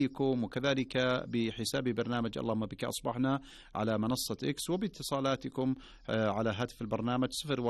وكذلك بحساب برنامج اللهم بك أصبحنا على منصة إكس، وباتصالاتكم على هاتف البرنامج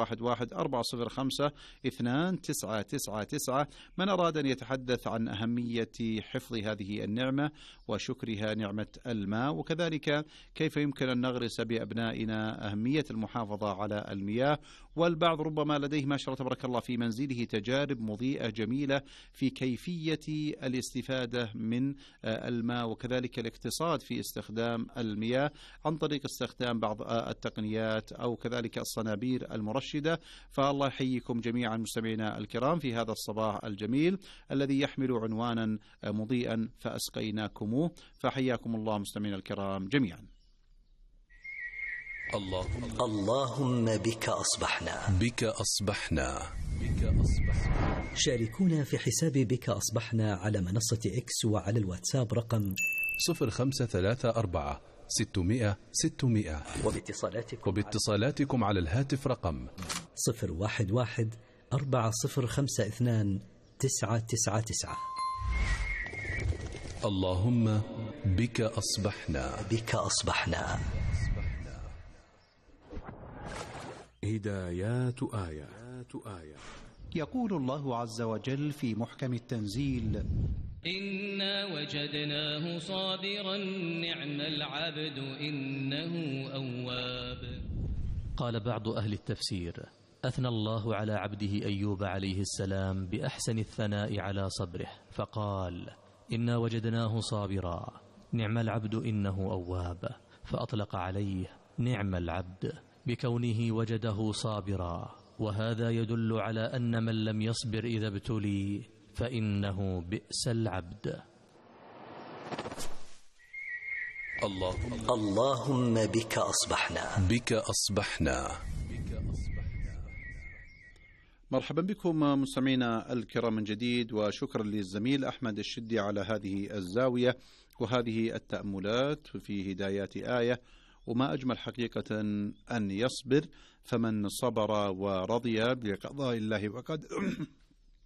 011-405-2999. من أراد أن يتحدث عن أهمية حفظ هذه النعمة وشكرها نعمة الماء، وكذلك كيف يمكن أن نغرس بأبنائنا أهمية المحافظة على المياه. والبعض ربما لديه ما شاء الله تبارك الله في منزله تجارب مضيئة جميلة في كيفية الاستفادة من الماء، وكذلك الاقتصاد في استخدام المياه عن طريق استخدام بعض التقنيات أو كذلك الصنابير المرشدة. فالله يحييكم جميعا مستمعينا الكرام في هذا الصباح الجميل الذي يحمل عنوانا مضيئا فأسقيناكموه. فحياكم الله مستمعينا الكرام جميعا. اللهم بك أصبحنا. بك أصبحنا. شاركونا في حساب بك أصبحنا على منصة إكس وعلى الواتساب رقم 0534-600-600. وباتصالاتكم على الهاتف رقم 011-4052-999. اللهم بك أصبحنا. بك أصبحنا. هدايات آية. يقول الله عز وجل في محكم التنزيل: إنا وجدناه صابرا نعم العبد إنه أواب. قال بعض أهل التفسير: أثنى الله على عبده أيوب عليه السلام بأحسن الثناء على صبره، فقال: إنا وجدناه صابرا نعم العبد إنه أواب، فأطلق عليه نعم العبد بكونه وجده صابرا، وهذا يدل على أن من لم يصبر إذا ابتلي فإنه بئس العبد. اللهم بك أصبحنا. بك أصبحنا. مرحبا بكم مستمعينا الكرام من جديد، وشكرا للزميل أحمد الشدي على هذه الزاوية وهذه التأملات في هدايات آية. وما أجمل حقيقة أن يصبر، فمن صبر ورضي بقضاء الله